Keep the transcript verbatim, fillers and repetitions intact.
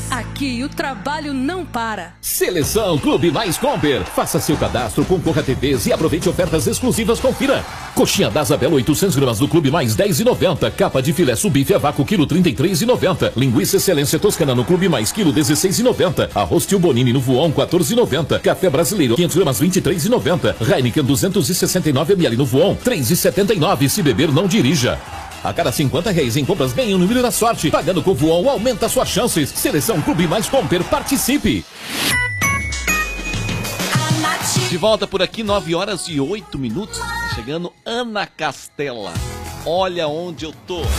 Aqui o trabalho não para. Seleção Clube Mais Comper. Faça seu cadastro, concorra a T Vs e aproveite ofertas exclusivas. Confira. Coxinha da Isabela oitocentos gramas do Clube Mais dez e noventa. Capa de filé subife a vácuo quilo trinta e três e noventa. Linguiça Excelência Toscana no Clube Mais quilo dezesseis e noventa. Arroz Tio Bonini no Voon quatorze e noventa. Café Brasileiro quinhentos gramas vinte e três e noventa. Heineken duzentos e sessenta e nove mililitros no Voon três e setenta e nove. Se beber não dirija. A cada cinquenta reais em compras ganhe o número da sorte. Pagando com o Voon aumenta suas chances. Seleção Clube Mais Comper, participe. De volta por aqui, nove horas e oito minutos. Chegando Ana Castela. Olha onde eu tô.